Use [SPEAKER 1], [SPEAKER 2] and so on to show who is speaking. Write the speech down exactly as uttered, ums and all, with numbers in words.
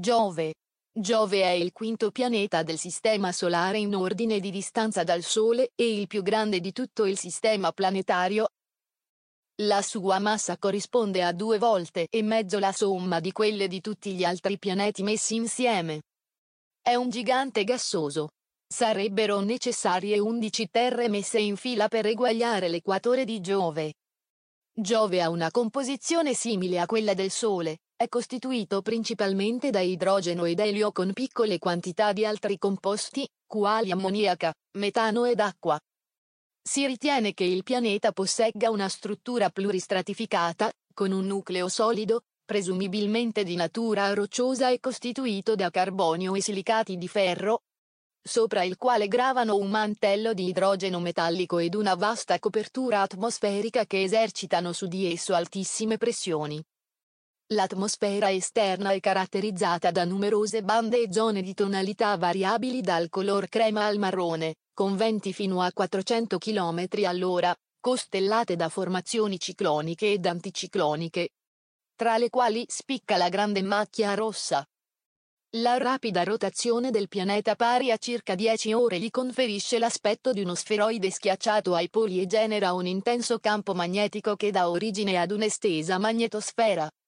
[SPEAKER 1] Giove. Giove è il quinto pianeta del Sistema Solare in ordine di distanza dal Sole e il più grande di tutto il sistema planetario. La sua massa corrisponde a due volte e mezzo la somma di quelle di tutti gli altri pianeti messi insieme. È un gigante gassoso. Sarebbero necessarie undici terre messe in fila per eguagliare l'equatore di Giove. Giove ha una composizione simile a quella del Sole, è costituito principalmente da idrogeno ed elio con piccole quantità di altri composti, quali ammoniaca, metano ed acqua. Si ritiene che il pianeta possegga una struttura pluristratificata, con un nucleo solido, presumibilmente di natura rocciosa e costituito da carbonio e silicati di ferro, sopra il quale gravano un mantello di idrogeno metallico ed una vasta copertura atmosferica che esercitano su di esso altissime pressioni. L'atmosfera esterna è caratterizzata da numerose bande e zone di tonalità variabili dal color crema al marrone, con venti fino a quattrocento chilometri all'ora, costellate da formazioni cicloniche ed anticicloniche, tra le quali spicca la grande macchia rossa. La rapida rotazione del pianeta pari a circa dieci ore gli conferisce l'aspetto di uno sferoide schiacciato ai poli e genera un intenso campo magnetico che dà origine ad un'estesa magnetosfera.